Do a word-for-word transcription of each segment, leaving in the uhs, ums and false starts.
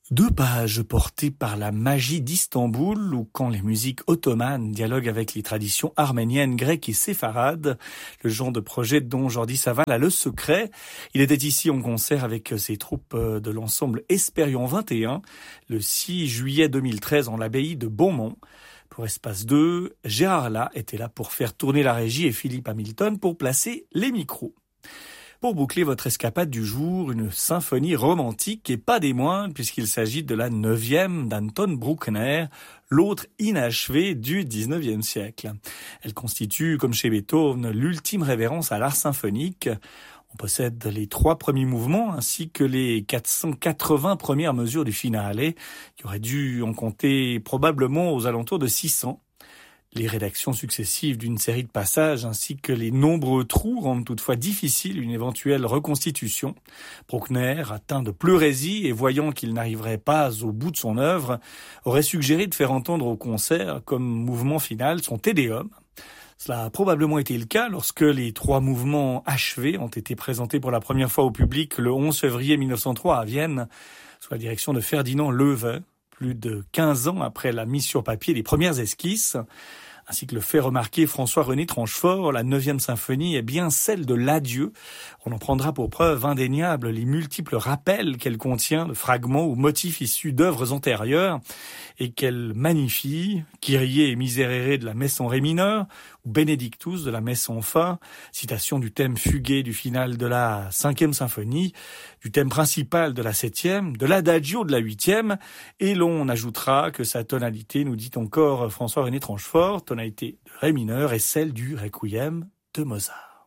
Deux pages portées par la magie d'Istanbul, ou quand les musiques ottomanes dialoguent avec les traditions arméniennes, grecques et séfarades, le genre de projet dont Jordi Savall a le secret. Il était ici en concert avec ses troupes de l'ensemble Espérion vingt et un, le six juillet deux mille treize en l'abbaye de Beaumont. Pour Espace deux, Gérard La était là pour faire tourner la régie et Philippe Hamilton pour placer les micros. Pour boucler votre escapade du jour, une symphonie romantique et pas des moindres puisqu'il s'agit de la neuvième d'Anton Bruckner, l'autre inachevé du dix-neuvième siècle. Elle constitue, comme chez Beethoven, l'ultime révérence à l'art symphonique. On possède les trois premiers mouvements ainsi que les quatre cent quatre-vingts premières mesures du finale, qui auraient dû en compter probablement aux alentours de six cents. Les rédactions successives d'une série de passages ainsi que les nombreux trous rendent toutefois difficile une éventuelle reconstitution. Bruckner, atteint de pleurésie et voyant qu'il n'arriverait pas au bout de son œuvre, aurait suggéré de faire entendre au concert comme mouvement final son Te Deum. Cela a probablement été le cas lorsque les trois mouvements achevés ont été présentés pour la première fois au public le onze février mille neuf cent trois à Vienne, sous la direction de Ferdinand Loewe, plus de quinze ans après la mise sur papier des premières esquisses. Ainsi que le fait remarquer François-René Tranchefort, la neuvième symphonie est bien celle de l'adieu. On en prendra pour preuve indéniable les multiples rappels qu'elle contient de fragments ou motifs issus d'œuvres antérieures et qu'elle magnifie, Kyrie et Miserere de la messe en ré mineur ou Benedictus de la messe en fa, citation du thème fugué du final de la cinquième symphonie, du thème principal de la septième, de l'adagio de la huitième, et l'on ajoutera que sa tonalité, nous dit encore François-René Tranchefort, tonalité de ré mineur est celle du requiem de Mozart.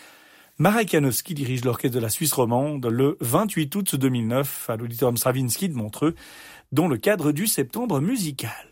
Marek Janowski dirige l'orchestre de la Suisse romande le vingt-huit août deux mille neuf à l'Auditorium Stravinsky de Montreux, dans le cadre du Septembre musical.